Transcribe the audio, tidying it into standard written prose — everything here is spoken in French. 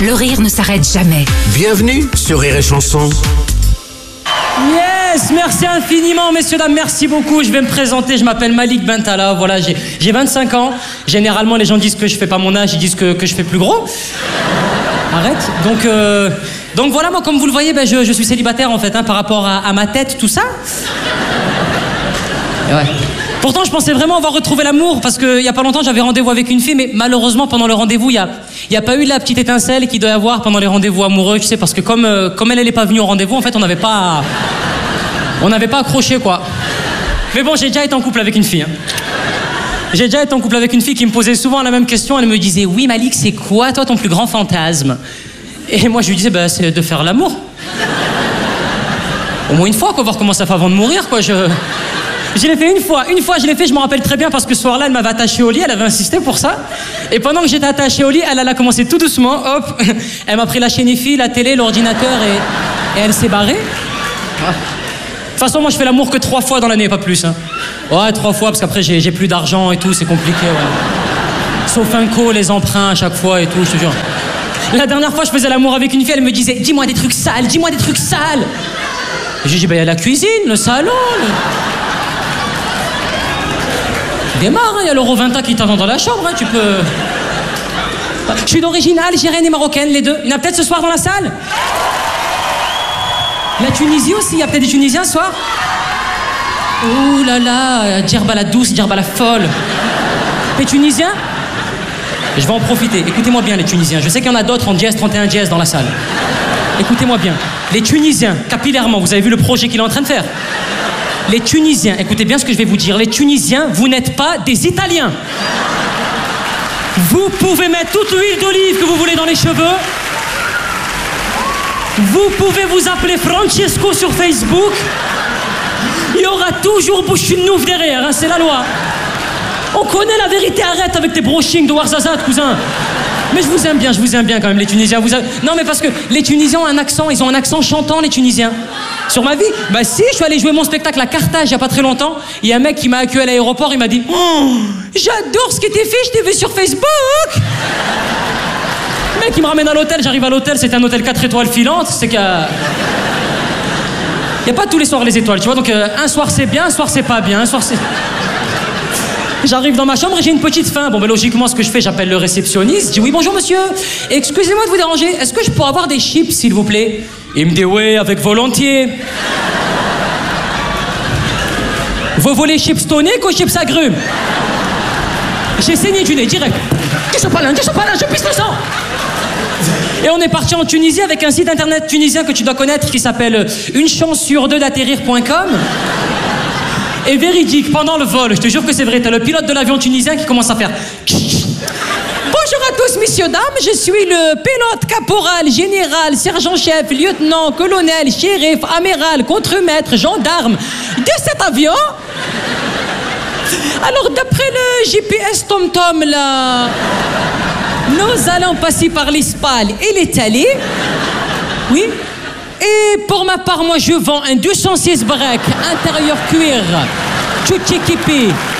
Le rire ne s'arrête jamais. Bienvenue sur Rire et Chanson. Yes, merci infiniment, messieurs, dames, merci beaucoup. Je vais me présenter, je m'appelle Malik Bentala, voilà, j'ai 25 ans. Généralement, les gens disent que je fais pas mon âge, ils disent que je fais plus gros. Arrête. Donc voilà, moi, comme vous le voyez, je suis célibataire, en fait, par rapport à ma tête, tout ça. Et ouais. Pourtant, je pensais vraiment avoir retrouvé l'amour, parce qu'il y a pas longtemps, j'avais rendez-vous avec une fille, mais malheureusement, pendant le rendez-vous, il y a pas eu la petite étincelle qu'il doit y avoir pendant les rendez-vous amoureux, tu sais, parce que comme elle est pas venue au rendez-vous, en fait, on n'avait pas accroché, quoi. Mais bon, j'ai déjà été en couple avec une fille. J'ai déjà été en couple avec une fille qui me posait souvent la même question. Elle me disait, oui, Malik, c'est quoi, toi, ton plus grand fantasme? Et moi, je lui disais, c'est de faire l'amour. Au moins une fois, quoi, voir comment ça fait avant de mourir, quoi. Je l'ai fait une fois, je l'ai fait, je me rappelle très bien parce que ce soir-là, elle m'avait attaché au lit, elle avait insisté pour ça. Et pendant que j'étais attaché au lit, elle a commencé tout doucement, hop, elle m'a pris la chaîne IFI, la télé, l'ordinateur et elle s'est barrée. De toute façon, moi, je fais l'amour que 3 fois dans l'année, pas plus. Ouais, 3 fois, parce qu'après, j'ai plus d'argent et tout, c'est compliqué, ouais. Sauf un co, les emprunts à chaque fois et tout, je te jure. La dernière fois, je faisais l'amour avec une fille, elle me disait, dis-moi des trucs sales, dis-moi des trucs sales. J'ai dit, il y a la cuisine, le salon, démarre, il y a l'Euro 20 qui t'attend dans la chambre, tu peux... Je suis d'origine algérienne et marocaine, les deux. Il y en a peut-être ce soir dans la salle? La Tunisie aussi, il y a peut-être des Tunisiens ce soir? Ouh là là, Djerba la douce, Djerba la folle. Les Tunisiens? Je vais en profiter, écoutez-moi bien les Tunisiens. Je sais qu'il y en a d'autres en dièse, 31 dièse dans la salle. Écoutez-moi bien. Les Tunisiens, capillairement, vous avez vu le projet qu'il est en train de faire? Les Tunisiens, écoutez bien ce que je vais vous dire. Les Tunisiens, vous n'êtes pas des Italiens. Vous pouvez mettre toute l'huile d'olive que vous voulez dans les cheveux. Vous pouvez vous appeler Francesco sur Facebook. Il y aura toujours Bouchinouf derrière, c'est la loi. On connaît la vérité, arrête avec tes brochings de Warzazat, cousin. Mais je vous aime bien quand même, les Tunisiens. Non, mais parce que les Tunisiens ont un accent, ils ont un accent chantant, les Tunisiens. Sur ma vie? Si, je suis allé jouer mon spectacle à Carthage il y a pas très longtemps. Il y a un mec qui m'a accueilli à l'aéroport, il m'a dit, oh, j'adore ce qui t'est fait, je t'ai vu sur Facebook. Le mec, il me ramène à l'hôtel, j'arrive à l'hôtel, c'était un hôtel 4 étoiles filantes, c'est qu'il y a... Il n'y a pas tous les soirs les étoiles, tu vois, donc un soir c'est bien, un soir c'est pas bien, un soir c'est... J'arrive dans ma chambre et j'ai une petite faim. Bon, logiquement, ce que je fais, j'appelle le réceptionniste. Je dis, oui, bonjour, monsieur. Excusez-moi de vous déranger. Est-ce que je pourrais avoir des chips, s'il vous plaît? Il me dit, oui, avec volontiers. Vous voulez chips toniques ou chips agrumes? J'ai saigné du nez, direct. Dis-moi pas là, je pisse le sang. Et on est parti en Tunisie avec un site internet tunisien que tu dois connaître qui s'appelle unechancesurdedatterrir.com. Et véridique, pendant le vol, je te jure que c'est vrai, t'as le pilote de l'avion tunisien qui commence à faire... Bonjour à tous, messieurs, dames, je suis le pilote, caporal, général, sergent-chef, lieutenant, colonel, shérif, amiral, contremaître, gendarme de cet avion. Alors, d'après le GPS TomTom, là, nous allons passer par l'Espagne et l'Italie. Oui. Et pour ma part, moi, je vends un 206 break, intérieur cuir, tout équipé,